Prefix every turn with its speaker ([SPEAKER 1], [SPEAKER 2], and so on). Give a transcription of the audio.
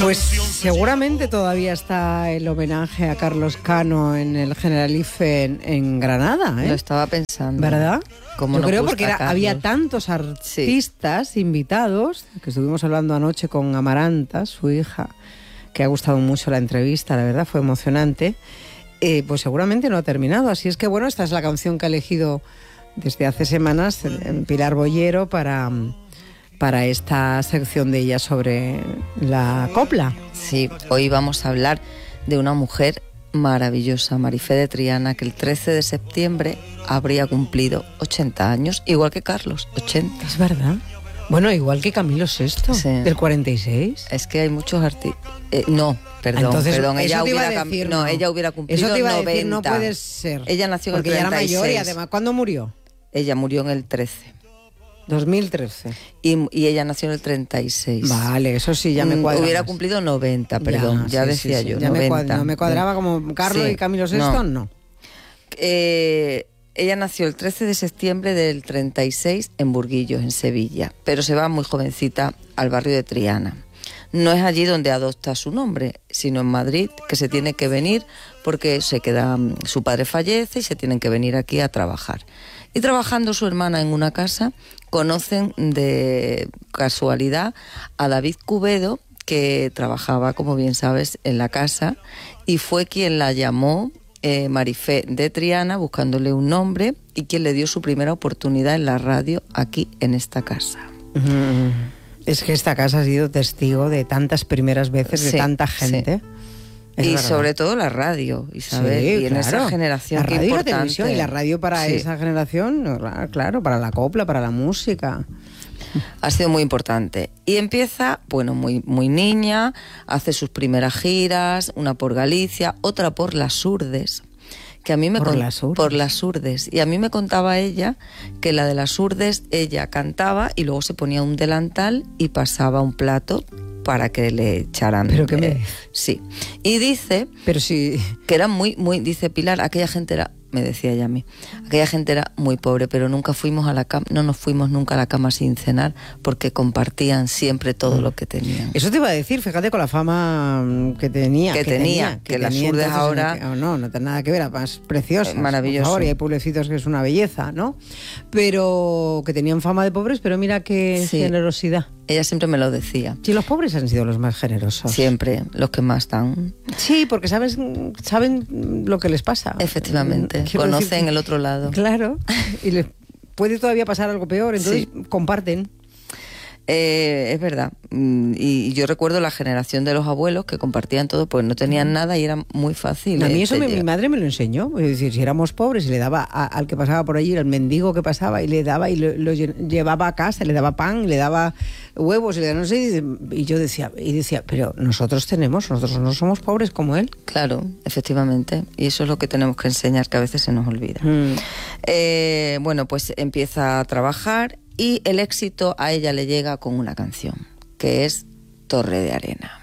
[SPEAKER 1] Pues seguramente todavía está el homenaje a Carlos Cano en el Generalife en Granada, ¿eh?
[SPEAKER 2] Lo estaba pensando.
[SPEAKER 1] ¿Verdad?
[SPEAKER 2] Como
[SPEAKER 1] yo
[SPEAKER 2] no
[SPEAKER 1] creo
[SPEAKER 2] gusta
[SPEAKER 1] porque había tantos artistas invitados, que estuvimos hablando anoche con Amaranta, su hija, que ha gustado mucho la entrevista, la verdad, fue emocionante. Pues seguramente no ha terminado. Así es que, bueno, esta es la canción que ha elegido desde hace semanas Pilar Bollero para esta sección de ella sobre la copla.
[SPEAKER 2] Sí, hoy vamos a hablar de una mujer maravillosa, Marifé de Triana, que el 13 de septiembre habría cumplido 80 años, igual que Carlos, 80.
[SPEAKER 1] Es verdad. Bueno, igual que Camilo VI, sí. Del 46.
[SPEAKER 2] Es que hay muchos artistas... Perdón, ella hubiera cumplido 90.
[SPEAKER 1] Eso te iba a decir, no puede ser.
[SPEAKER 2] Ella nació en el 36.
[SPEAKER 1] Porque ya era mayor y además, ¿cuándo murió?
[SPEAKER 2] Ella murió en el 13.
[SPEAKER 1] 2013.
[SPEAKER 2] Y ella nació en el 36.
[SPEAKER 1] Vale, eso sí, ya me cuadra.
[SPEAKER 2] Hubiera cumplido 90, perdón, ya decía yo,
[SPEAKER 1] ya
[SPEAKER 2] 90.
[SPEAKER 1] No me cuadraba como Carlos y Camilo VI, no.
[SPEAKER 2] Ella nació el 13 de septiembre del 36 en Burguillos, en Sevilla, pero se va muy jovencita al barrio de Triana. No es allí donde adopta su nombre, sino en Madrid, que se tiene que venir porque su padre fallece y se tienen que venir aquí a trabajar. Y trabajando su hermana en una casa, conocen de casualidad a David Cubedo, que trabajaba, como bien sabes, en la casa, y fue quien la llamó Marifé de Triana, buscándole un nombre, y quien le dio su primera oportunidad en la radio aquí en esta casa.
[SPEAKER 1] Es que esta casa ha sido testigo de tantas veces, de tanta gente.
[SPEAKER 2] Sí. Y verdad. Sobre todo la radio, Isabel,
[SPEAKER 1] sí,
[SPEAKER 2] y en esa generación
[SPEAKER 1] la radio
[SPEAKER 2] que
[SPEAKER 1] y
[SPEAKER 2] importante.
[SPEAKER 1] La televisión, y la radio para esa generación, claro, para la copla, para la música.
[SPEAKER 2] Ha sido muy importante. Y empieza, muy, muy niña, hace sus primeras giras, una por Galicia, otra por Las Urdes. Que a mí
[SPEAKER 1] por Las
[SPEAKER 2] Urdes. Y a mí me contaba ella que la de Las Urdes, ella cantaba y luego se ponía un delantal y pasaba un plato para que le echaran.
[SPEAKER 1] ¿Pero qué me dice?
[SPEAKER 2] Sí. Y dice que era muy, muy, dice Pilar, aquella gente era, me decía ella a mí, aquella gente era muy pobre, pero nunca fuimos a la cama, no nos fuimos nunca a la cama sin cenar, porque compartían siempre todo lo que tenían.
[SPEAKER 1] Eso te iba a decir, fíjate con la fama que tenía.
[SPEAKER 2] Que Las Urdes ahora...
[SPEAKER 1] No tiene nada que ver, más preciosas.
[SPEAKER 2] Maravilloso.
[SPEAKER 1] Por favor, y hay pueblecitos que es una belleza, ¿no? Pero que tenían fama de pobres, pero mira qué generosidad.
[SPEAKER 2] Ella siempre me lo decía.
[SPEAKER 1] Sí, los pobres han sido los más generosos.
[SPEAKER 2] Siempre, los que más dan.
[SPEAKER 1] Sí, porque saben lo que les pasa.
[SPEAKER 2] Efectivamente, conocen el otro lado.
[SPEAKER 1] Claro, y les puede todavía pasar algo peor, entonces comparten.
[SPEAKER 2] Es verdad. Y yo recuerdo la generación de los abuelos que compartían todo, pues no tenían nada y era muy fácil.
[SPEAKER 1] A mí eso mi madre me lo enseñó. Es decir, si éramos pobres y le daba al que pasaba por allí, al mendigo que pasaba, y le daba y lo llevaba a casa, le daba pan, le daba huevos, no sé, y yo decía, pero nosotros no somos pobres como él.
[SPEAKER 2] Claro, efectivamente. Y eso es lo que tenemos que enseñar, que a veces se nos olvida. Pues empieza a trabajar. Y el éxito a ella le llega con una canción, que es Torre de Arena.